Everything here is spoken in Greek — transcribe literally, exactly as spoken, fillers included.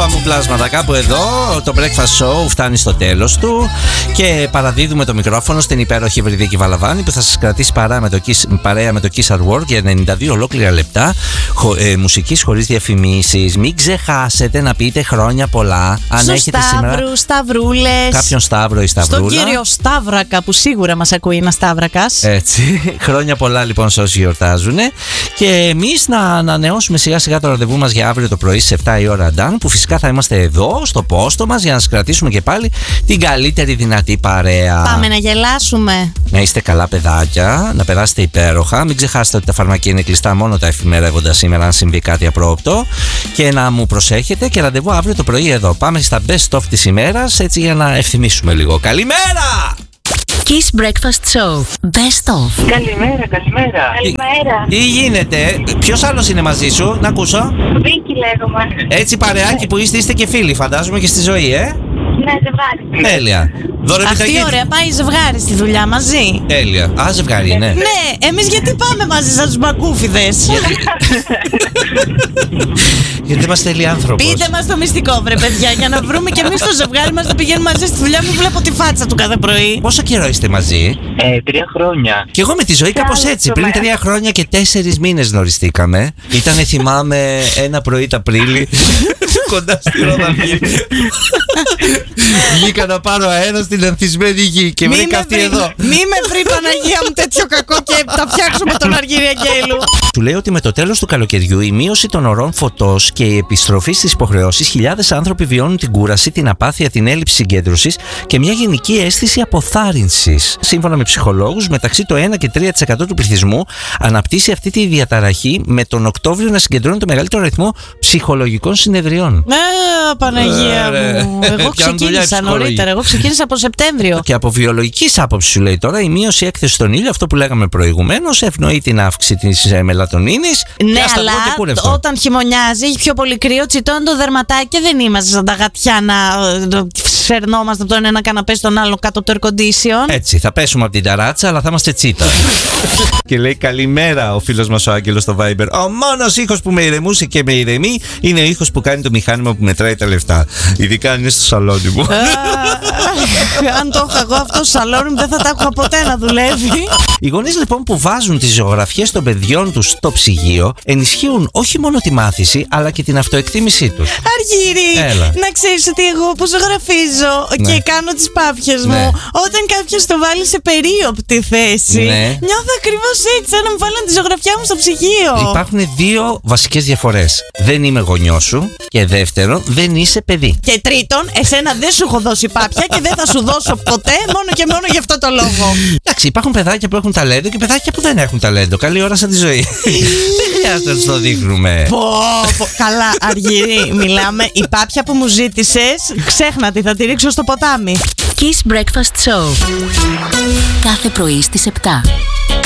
όμορφα μου πλάσματα, κάπου εδώ το Breakfast Show φτάνει στο τέλος του και παραδίδουμε το μικρόφωνο στην υπέροχη Βρυδίκη Βαλαβάνη που θα σας κρατήσει παρέα με το Kiss, παρέα με το Kiss at Work για ενενήντα δύο ολόκληρα λεπτά χω, ε, μουσικής χωρίς διαφημίσεις. Μην ξεχάσετε να πείτε χρόνια πολλά. Αν στο έχετε Σταύρου, σήμερα Σταυρούλες. κάποιον Σταύρο ή Σταυρούλα. Στον κύριο Σταύρακα που σίγουρα μας ακούει ένα Σταύρακας. Έτσι. Χρόνια πολλά λοιπόν σε όσοι γιορτάζουν. Και εμείς να ανανεώσουμε σιγά σιγά το ραντεβού μας για αύριο το πρωί στις επτά η ώρα Ντάν, που φυσικά θα είμαστε εδώ στο πόστο μας για να σας κρατήσουμε και πάλι την καλύτερη δυνατή παρέα. Πάμε να γελάσουμε. Να είστε καλά παιδάκια, να περάσετε υπέροχα. Μην ξεχάσετε ότι τα φαρμακεία είναι κλειστά μόνο τα εφημερεύοντα σήμερα αν συμβεί κάτι απρόοπτο. Και να μου προσέχετε και ραντεβού αύριο το πρωί εδώ. Πάμε στα best of της ημέρας έτσι για να ευθυμίσουμε λίγο. Καλημέρα! Kiss Breakfast Show. Best of. Καλημέρα, καλημέρα. Καλημέρα. Τι γίνεται, ποιος άλλος είναι μαζί σου, να ακούσω. Βίκυ λέγομαι. Έτσι παρεάκι που είστε, είστε και φίλοι, φαντάζομαι και στη ζωή, ε. Ναι, ζευγάρι. Τέλεια. Δώρο Αυτή επιταγή. ωραία, πάει ζευγάρι στη δουλειά μαζί. Τέλεια. Α, ζευγάρι, ναι. Ναι, εμείς γιατί πάμε μαζί σαν τους μακούφιδες. Γιατί είμαστε τέλειοι άνθρωποι. Πείτε μας το μυστικό, βρε παιδιά, για να βρούμε και εμείς το ζευγάρι μας να πηγαίνουμε μαζί στη δουλειά. Μην βλέπω τη φάτσα του κάθε πρωί. Πόσο καιρό είστε μαζί? Ε, τρία χρόνια. Και εγώ με τη ζωή κάπως έτσι. Πριν τρία χρόνια και τέσσερις μήνες γνωριστήκαμε. Ήτανε, θυμάμαι, ένα πρωί τα Απρίλη. Κοντά στη Ροδαυγή. Βγήκα να πάρω αέρα στην ανθισμένη γη και Μη βρήκα με αυτή βρει- εδώ. Μη με βρει Παναγία μου τέτοιο κακό και τα φτιάξω με τον Αργύρι Αγγέλου. Του λέει ότι με το τέλος του καλοκαιριού η μείωση των ωρών φωτός και η επιστροφή στις υποχρεώσεις, χιλιάδες άνθρωποι βιώνουν την κούραση, την απάθεια, την έλλειψη συγκέντρωσης και μια γενική αίσθηση αποθάρρυνσης. Σύμφωνα με ψυχολόγους, μεταξύ το ένα και τρία τοις εκατό του πληθυσμού αναπτύσσει αυτή τη διαταραχή, με τον Οκτώβριο να συγκεντρώνει το μεγαλύτερο αριθμό ψυχολογικών συνεδριών. Ε, Παναγία Ωραία. μου. Εγώ Πιάνουν δουλειά οι ξεκίνησα ψυχολόγοι. νωρίτερα. Εγώ ξεκίνησα από Σεπτέμβριο. Και από βιολογικής άποψης σου λέει τώρα, η μείωση έκθεση στον ήλιο, αυτό που λέγαμε προηγουμένως, ευνοεί την αύξηση της ε, μελατονίνης. Ναι, και ασταυρό αλλά και κούρευτο. όταν χειμωνιάζει, έχει πιο πολύ κρύο, τσιτώνει το δερματάκι και δεν είμαστε σαν τα γατιά να ε, φερνόμαστε από τον ένα καναπέ στον άλλο κάτω από το air condition. Έτσι, θα πέσουμε από την ταράτσα, αλλά θα είμαστε τσίτα. Και λέει καλημέρα ο φίλος μας ο Άγγελος στο Viber. Ο μόνος ήχος που με ηρεμούσε και με ηρεμεί είναι ο ήχος που κάνει το μηχάνημα που μετράει τα λεφτά. Ειδικά αν είναι στο σαλόνι μου. Ε, αν το είχα εγώ αυτό στο σαλόνι μου, δεν θα τα έχω ποτέ να δουλεύει. Οι γονείς λοιπόν που βάζουν τις ζωγραφιές των παιδιών τους στο ψυγείο ενισχύουν όχι μόνο τη μάθηση αλλά και την αυτοεκτίμησή τους. Αργύρι, Έλα. να ξέρεις ότι εγώ που ζωγραφίζω Ναι. και κάνω τις πάπιες Ναι. μου, όταν κάποιος το βάλει σε περίοπτη θέση, Ναι. νιώθω ακριβώς έτσι, σαν να μου βάλουν τη ζωγραφιά μου στο ψυγείο. Υπάρχουν δύο βασικές διαφορές. Δεν είμαι γονιός σου και δεύτερον δεν είσαι παιδί. Και τρίτον, εσένα δεν σου έχω δώσει πάπια και δεν θα σου δώσω ποτέ, μόνο και μόνο για αυτό το λόγο. Εντάξει, υπάρχουν παιδάκια που έχουν ταλέντο και παιδάκια που δεν έχουν ταλέντο. Καλή ώρα σαν τη ζωή. Δεν χρειάζεται να τους το δείχνουμε. Πω, πω. Καλά, Αργύρι, μιλάμε. Η πάπια που μου ζήτησες, ξέχνα τη, θα τη ρίξω στο ποτάμι. Kiss Breakfast Show. Κάθε πρωί στις επτά.